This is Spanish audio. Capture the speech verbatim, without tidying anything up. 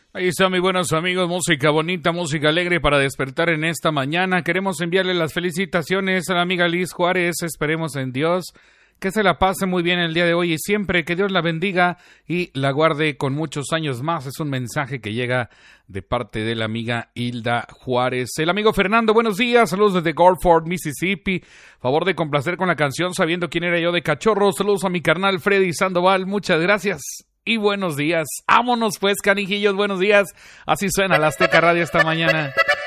Ahí están mis buenos amigos, música bonita, música alegre para despertar en esta mañana. Queremos enviarle las felicitaciones a la amiga Liz Juárez, esperemos en Dios que se la pase muy bien el día de hoy y siempre, que Dios la bendiga y la guarde con muchos años más. Es un mensaje que llega de parte de la amiga Hilda Juárez. El amigo Fernando, buenos días, saludos desde Gulfport, Mississippi. Favor de complacer con la canción Sabiendo quién era yo de Cachorro. Saludos a mi carnal Freddy Sandoval, muchas gracias. Y buenos días, vámonos pues canijillos, buenos días, así suena la Azteca Radio esta mañana.